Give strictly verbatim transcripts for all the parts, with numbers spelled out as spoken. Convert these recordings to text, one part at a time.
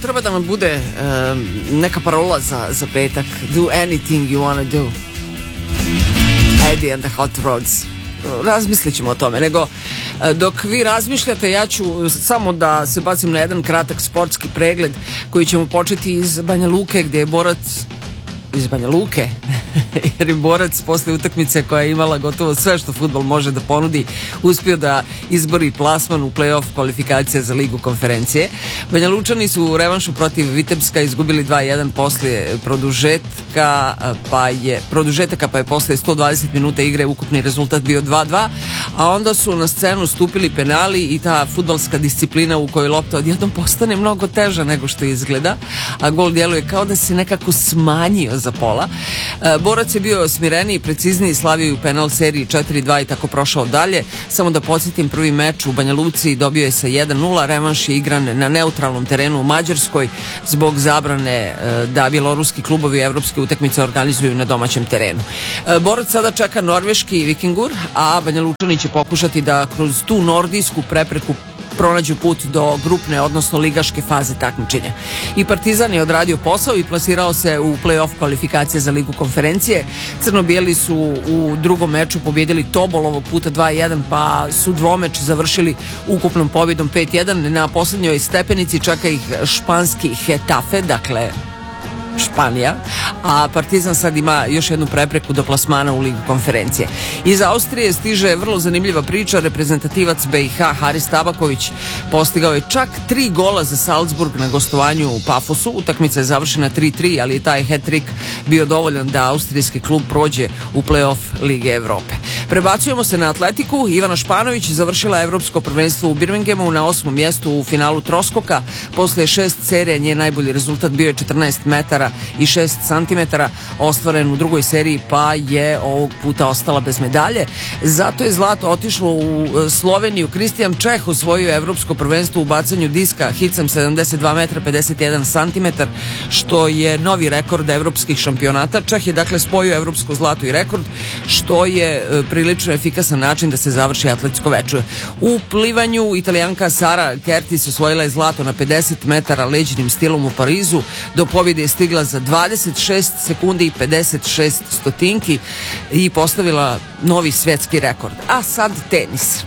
treba da nam bude um, neka parola za, za petak. Do anything you wanna do. Eddie and the Hot Rods. Razmislit ćemo o tome. Nego, dok vi razmišljate, ja ću samo da se bacim na jedan kratak sportski pregled koji ćemo početi iz Banja Luke, gdje je borac iz Banja Luke jer je borac posle utakmice koja je imala gotovo sve što fudbal može da ponudi uspio da izbori plasman u play-off kvalifikacija za Ligu konferencije. Banja Lučani su u revanšu protiv Vitebska izgubili dva jedan posle produžetka pa je produžetaka pa je posle sto dvadeset minuta igre ukupni rezultat bio dva dva, a onda su na scenu stupili penali i ta fudbalska disciplina u kojoj lopta odjednom postane mnogo teža nego što izgleda, a gol djeluje kao da se nekako smanjio za pola. Borac je bio smireniji, precizniji, slavio u penal seriji četiri dva i tako prošao dalje. Samo da podsjetim, prvi meč u Banja Luci dobio je sa jedan nula, revanš je igran na neutralnom terenu u Mađarskoj zbog zabrane da bjeloruski klubovi evropske utakmice organizuju na domaćem terenu. Borac sada čeka norveški Vikingur, a Banja Lučani će pokušati da kroz tu nordijsku prepreku pronađu put do grupne, odnosno ligaške faze takmičenja. I Partizan je odradio posao i plasirao se u play-off kvalifikacije za Ligu konferencije. Crno-bijeli su u drugom meču pobjedili Tobol ovog puta dva jedan, pa su dvomeč završili ukupnom pobjedom pet jedan. Na posljednjoj stepenici čeka ih španski Hetafe, dakle Španija, a Partizan sad ima još jednu prepreku do plasmana u Ligu konferencije. Iz Austrije stiže vrlo zanimljiva priča. Reprezentativac B i H Haris Tabaković postigao je čak tri gola za Salzburg na gostovanju u Pafosu. Utakmica je završena tri tri, ali je taj hat-trick bio dovoljan da austrijski klub prođe u play-off Lige Evrope. Prebacujemo se na atletiku. Ivana Španović završila evropsko prvenstvo u Birminghamu na osmom mjestu u finalu troskoka. Posle šest serija njen najbolji rezultat bio je četrnaest metara i šest santimetara ostvaren u drugoj seriji, pa je ovog puta ostala bez medalje. Zato je zlato otišlo u Sloveniju. Kristijan Čeh osvojio evropsko prvenstvo u bacanju diska hicam sedamdeset dva metra pedeset jedan santimetar, što je novi rekord evropskih šampionata. Čeh je dakle spojio evropsko zlato i rekord, što je prilično efikasan način da se završi atletsko veče. U plivanju Italijanka Sara Kertis osvojila je zlato na pedeset metara leđnim stilom u Parizu. Do pobjede je stigla za dvadeset šest sekundi i pedeset šest stotinki i postavila novi svjetski rekord. A sad tenis.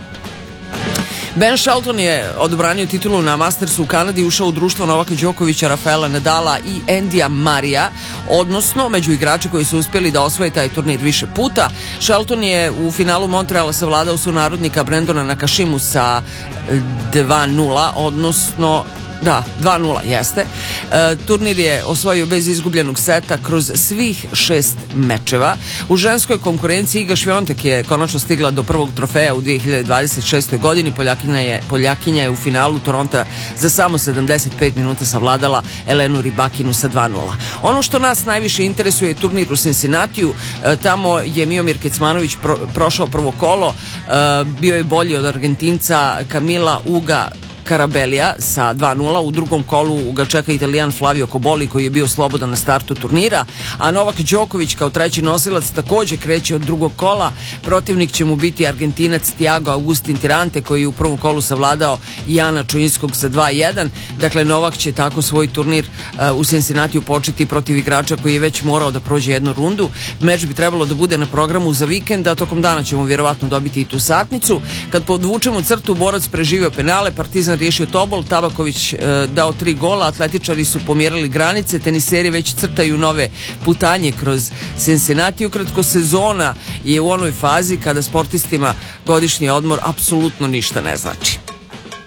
Ben Shelton je odbranio titulu na Mastersu u Kanadi i ušao u društvo Novaka Đokovića, Rafaela Nadala i Endija Marija, odnosno među igrače koji su uspjeli da osvoje taj turnir više puta. Shelton je u finalu Montreala savladao sunarodnika Brendona Nakashimu sa dva nula, odnosno Da, dva nula jeste. E, turnir je osvojio bez izgubljenog seta kroz svih šest mečeva. U ženskoj konkurenciji Iga Šviontek je konačno stigla do prvog trofeja u dvije hiljade dvadeset šestoj godini. Poljakinja je, Poljakinja je u finalu Toronta za samo sedamdeset pet minuta savladala Elenu Rybakinu sa dva nula. Ono što nas najviše interesuje je turnir u Cincinnatiju. E, tamo je Miomir Kecmanović pro, prošao prvo kolo. E, bio je bolji od Argentinca Camila Uga Karabelija sa dva nula. U drugom kolu ga čeka Italijan Flavio Koboli koji je bio slobodan na startu turnira, a Novak Đoković kao treći nosilac također kreće od drugog kola. Protivnik će mu biti Argentinac Thiago Agustin Tirante koji je u prvom kolu savladao Jana Čujinskog sa dva jedan. Dakle, Novak će tako svoj turnir uh, u Cincinnatiju početi protiv igrača koji je već morao da prođe jednu rundu. Meč bi trebalo da bude na programu za vikend, a tokom dana ćemo vjerovatno dobiti i tu satnicu. Kad podvučemo crtu, borac preživio penale, Partizan riješio Tobol, Tabaković e, dao tri gola, atletičari su pomjerali granice, teniseri već crtaju nove putanje kroz Cincinnati. Ukratko, sezona je u onoj fazi kada sportistima godišnji odmor apsolutno ništa ne znači.